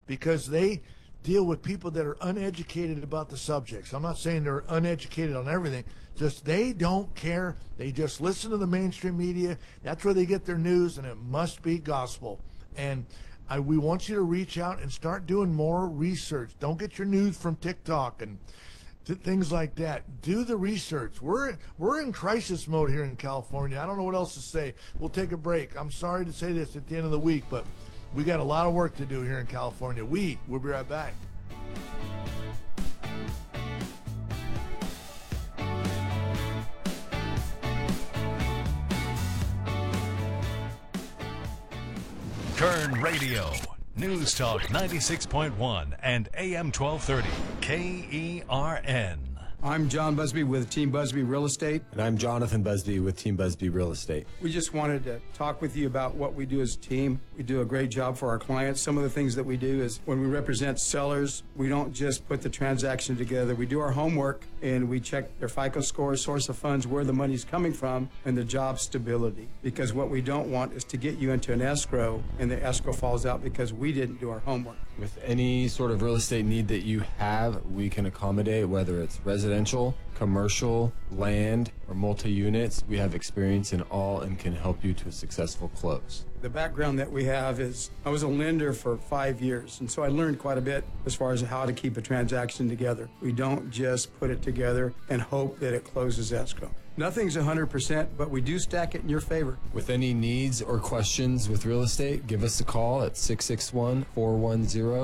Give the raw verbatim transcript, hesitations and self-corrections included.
because they deal with people that are uneducated about the subjects. I'm not saying they're uneducated on everything, just they don't care. They just listen to the mainstream media. That's where they get their news, and it must be gospel. And I, we want you to reach out and start doing more research. Don't get your news from TikTok and th- things like that. Do the research. We're we're in crisis mode here in California. I don't know what else to say. We'll take a break. I'm sorry to say this at the end of the week, but we got a lot of work to do here in California. We, we'll be right back. Kern Radio, News Talk ninety-six point one and A M twelve thirty, K E R N. I'm John Busby with Team Busby Real Estate. And I'm Jonathan Busby with Team Busby Real Estate. We just wanted to talk with you about what we do as a team. We do a great job for our clients. Some of the things that we do is when we represent sellers, we don't just put the transaction together. We do our homework and we check their FICO score, source of funds, where the money's coming from, and the job stability. Because what we don't want is to get you into an escrow and the escrow falls out because we didn't do our homework. With any sort of real estate need that you have, we can accommodate, whether it's residential, commercial, land, or multi-units. We have experience in all and can help you to a successful close. The background that we have is I was a lender for five years, and so I learned quite a bit as far as how to keep a transaction together. We don't just put it together and hope that it closes escrow. Nothing's one hundred percent, but we do stack it in your favor. With any needs or questions with real estate, give us a call at six six one, four one zero